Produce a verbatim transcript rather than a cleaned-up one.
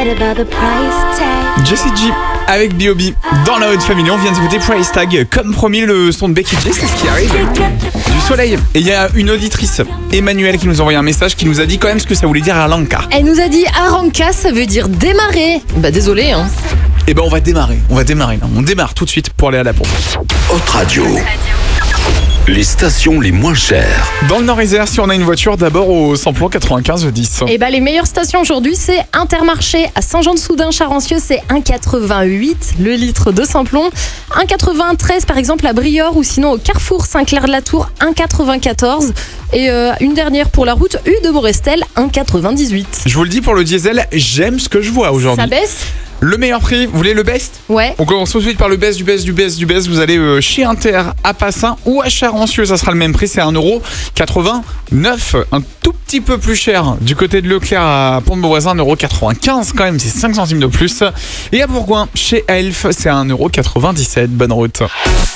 Jessie J avec B O B dans la Haute Family. On vient d'écouter Price Tag. Comme promis, le son de Becky G, c'est ce qui arrive. Du soleil. Et il y a une auditrice, Emmanuelle, qui nous a envoyé un message qui nous a dit quand même ce que ça voulait dire Arranca. Elle nous a dit Arranca, ça veut dire démarrer. Bah désolé hein. Et ben on va démarrer. On va démarrer là. On démarre tout de suite pour aller à la pompe. Haute Radio. Les stations les moins chères. Dans le Nord-Isère, si on a une voiture, d'abord au samplon quatre-vingt-quinze dix. Et bah les meilleures stations aujourd'hui, c'est Intermarché à Saint-Jean-de-Soudain-Charancieux, c'est un virgule quatre-vingt-huit le litre de samplon. un virgule quatre-vingt-treize par exemple à Briord ou sinon au Carrefour Saint-Clair-de-la-Tour, un virgule quatre-vingt-quatorze. Et euh, une dernière pour la route U de Morestel, un virgule quatre-vingt-dix-huit. Je vous le dis pour le diesel, j'aime ce que je vois aujourd'hui. Ça baisse ? Le meilleur prix, vous voulez le best ? Ouais. On commence tout de suite par le best du best du best du best. Vous allez euh, chez Inter à Passin ou à Charancieux, ça sera le même prix, c'est un euro quatre-vingt-neuf. Un tout petit peu plus cher du côté de Leclerc à Pont-de-Beauvoisin, un euro quatre-vingt-quinze quand même, c'est cinq centimes de plus. Et à Bourgoin, chez Elf, c'est un euro quatre-vingt-dix-sept. Bonne route.